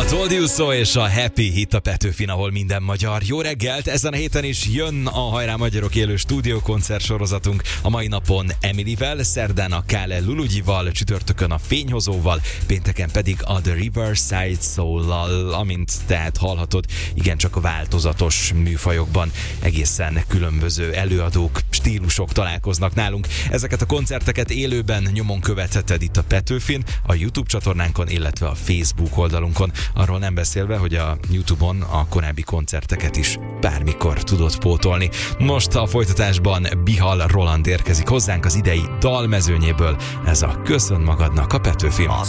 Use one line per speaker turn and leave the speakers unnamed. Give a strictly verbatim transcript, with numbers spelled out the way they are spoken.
Told You So és a Happy Hit a Petőfin, ahol minden magyar. Jó reggelt! Ezen a héten is jön a Hajrá Magyarok élő stúdiókoncert sorozatunk. A mai napon Emilyvel, szerdán a Kále Lulugyival, csütörtökön a Fényhozóval, pénteken pedig a The Riverside Soul-lal, amint tehát hallhatod, igencsak a változatos műfajokban egészen különböző előadók, stílusok találkoznak nálunk. Ezeket a koncerteket élőben nyomon követheted itt a Petőfin, a YouTube csatornánkon, illetve a Facebook oldalunkon. Arról nem beszélve, hogy a YouTube-on a korábbi koncerteket is bármikor tudod pótolni. Most a folytatásban Bihal Roland érkezik hozzánk az idei dalmezőnyéből. Ez a Köszön magadnak a Petőfin.